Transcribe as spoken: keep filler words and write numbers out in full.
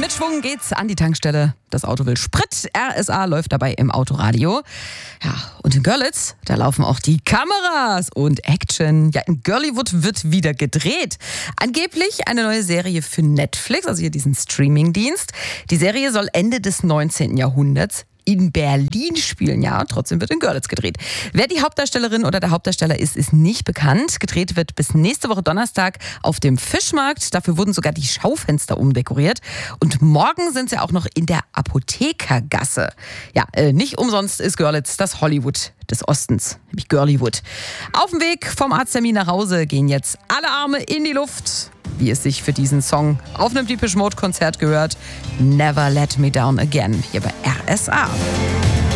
Mit Schwung geht's an die Tankstelle. Das Auto will Sprit. R S A läuft dabei im Autoradio. Ja, und in Görlitz, da laufen auch die Kameras und Action. Ja, in Girlywood wird wieder gedreht. Angeblich eine neue Serie für Netflix, also hier diesen Streamingdienst. Die Serie soll Ende des neunzehnten Jahrhunderts in Berlin spielen, ja, trotzdem wird in Görlitz gedreht. Wer die Hauptdarstellerin oder der Hauptdarsteller ist, ist nicht bekannt. Gedreht wird bis nächste Woche Donnerstag auf dem Fischmarkt. Dafür wurden sogar die Schaufenster umdekoriert. Und morgen sind sie auch noch in der Apothekergasse. Ja, äh, nicht umsonst ist Görlitz das Hollywood des Ostens, nämlich Girlywood. Auf dem Weg vom Arzttermin nach Hause gehen jetzt alle Arme in die Luft, wie es sich für diesen Song auf einem Depeche Mode Konzert gehört. Never Let Me Down Again, hier bei R S A.